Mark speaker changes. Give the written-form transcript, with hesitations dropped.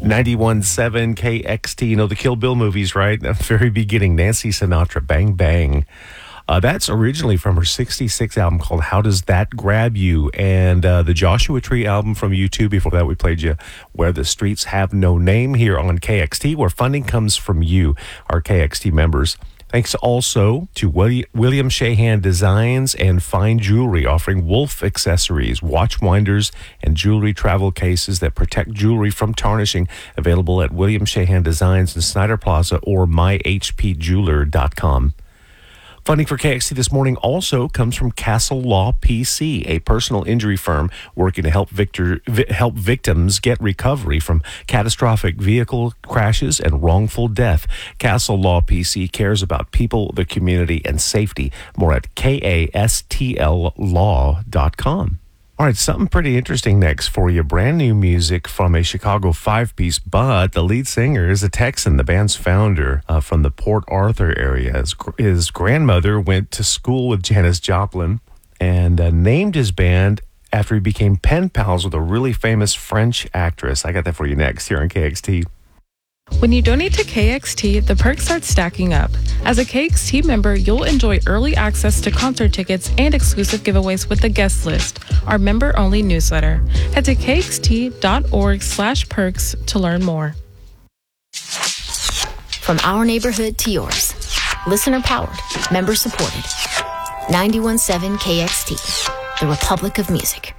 Speaker 1: 91.7 KXT. You know the Kill Bill movies, right? At the very beginning, Nancy Sinatra, Bang Bang. That's originally from her 66 album called How Does That Grab You? And the Joshua Tree album from U2. Before that, we played you Where the Streets Have No Name here on KXT, where funding comes from you, our KXT members. Thanks also to William Shahan Designs and Fine Jewelry, offering Wolf accessories, watch winders, and jewelry travel cases that protect jewelry from tarnishing. Available at William Shahan Designs in Snyder Plaza or myhpjeweler.com. Funding for KXT this morning also comes from Castle Law PC, a personal injury firm working to help victims get recovery from catastrophic vehicle crashes and wrongful death. Castle Law PC cares about people, the community, and safety. More at KASTLlaw.com. All right, something pretty interesting next for you. Brand new music from a Chicago five-piece, but the lead singer is a Texan, the band's founder from the Port Arthur area. His grandmother went to school with Janis Joplin and named his band after he became pen pals with a really famous French actress. I got that for you next here on KXT.
Speaker 2: When you donate to KXT, the perks start stacking up. As a KXT member, you'll enjoy early access to concert tickets and exclusive giveaways with the guest list, our member-only newsletter. Head to kxt.org/perks to learn more.
Speaker 3: From our neighborhood to yours. Listener-powered, member-supported. 91.7 KXT, the Republic of Music.